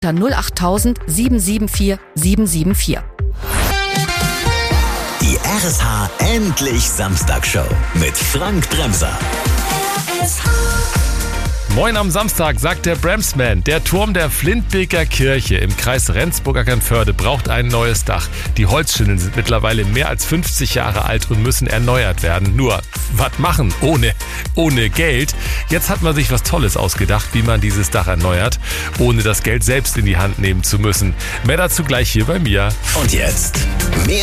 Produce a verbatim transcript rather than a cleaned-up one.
Dann null achttausend sieben sieben vier sieben sieben vier. Die R S H Endlich Samstagshow mit Frank Bremser. R S H. Moin am Samstag, sagt der Bremsman. Der Turm der Flintbeker Kirche im Kreis Rendsburg-Eckernförde braucht ein neues Dach. Die Holzschindeln sind mittlerweile mehr als fünfzig Jahre alt und müssen erneuert werden. Nur, was machen ohne, ohne Geld? Jetzt hat man sich was Tolles ausgedacht, wie man dieses Dach erneuert, ohne das Geld selbst in die Hand nehmen zu müssen. Mehr dazu gleich hier bei mir. Und jetzt mehr